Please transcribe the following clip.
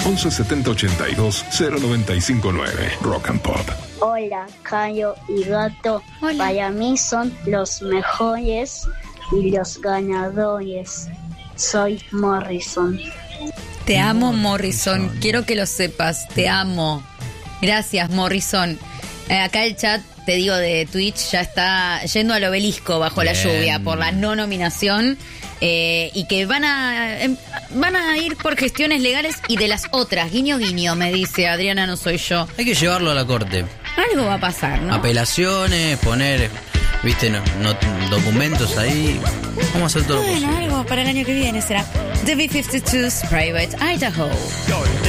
11 70 82 0959. Rock and Pop. Hola, Cayo y Gato. Hola. Para mí son los mejores y los ganadores. Soy Morrison. Te amo, Morrison. Quiero que lo sepas. Te amo. Gracias, Morrison. Acá el chat, te digo, de Twitch ya está yendo al obelisco bajo la lluvia por la no nominación. Y que van a ir por gestiones legales y de las otras. Guiño, guiño, me dice Adriana, no soy yo. Hay que llevarlo a la corte. Algo va a pasar, ¿no? Apelaciones, poner, viste, no, documentos ahí. Vamos a hacer todo lo posible. Bueno, algo para el año que viene será The B-52's Private Idaho.